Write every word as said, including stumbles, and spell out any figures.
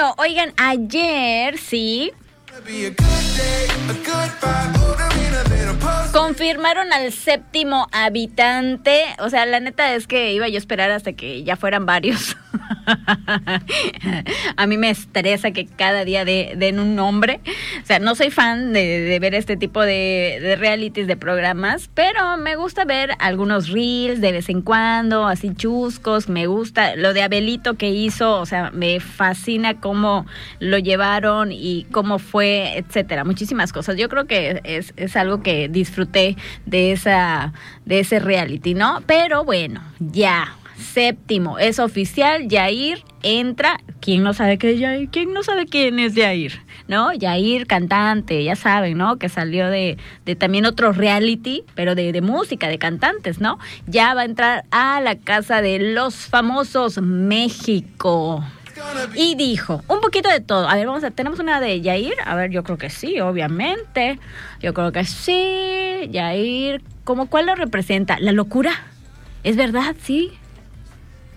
Bueno, oigan, ayer sí confirmaron al séptimo habitante. O sea, la neta es que iba yo a esperar hasta que ya fueran varios. A mí me estresa que cada día de, den un nombre. O sea, no soy fan de, de ver este tipo de, de realities, de programas, pero me gusta ver algunos reels de vez en cuando, así chuscos. Me gusta lo de Abelito que hizo, o sea, me fascina cómo lo llevaron y cómo fue, etcétera. Muchísimas cosas. Yo creo que es, es algo que disfruté de esa, de ese reality, ¿no? Pero bueno, ya. Séptimo, es oficial, Yair entra. ¿Quién no sabe qué es Yair? ¿Quién no sabe quién es Yair? ¿No? Yair, cantante, ya saben, ¿no? Que salió de, de también otro reality, pero de, de música, de cantantes, ¿no? Ya va a entrar a la Casa de los Famosos México. Y dijo un poquito de todo. A ver, vamos a, tenemos una de Yair. A ver, yo creo que sí, obviamente. Yo creo que sí. Yair, ¿cómo cuál lo representa? ¿La locura? ¿Es verdad? Sí.